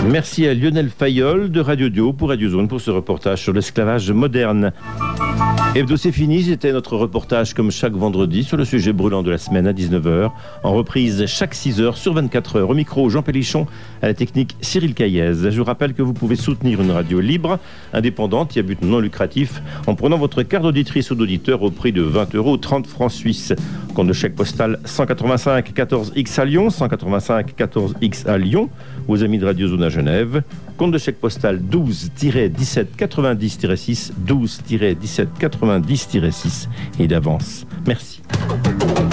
Merci à Lionel Fayolle de Radio Dio pour Radio Zone pour ce reportage sur l'esclavage moderne. Hebdo, c'est fini, c'était notre reportage comme chaque vendredi sur le sujet brûlant de la semaine à 19h, en reprise chaque 6h sur 24h. Au micro, Jean Pélichon, à la technique Cyril Caillez. Je vous rappelle que vous pouvez soutenir une radio libre, indépendante et à but non lucratif en prenant votre carte d'auditrice ou d'auditeur au prix de 20 €, 30 francs suisses. Compte de chèque postal 185 14X à Lyon, 185 14X à Lyon, aux amis de Radio Zone à Genève. Compte de chèque postal 12-17 90-6, 12-17 90-6 et d'avance. Merci.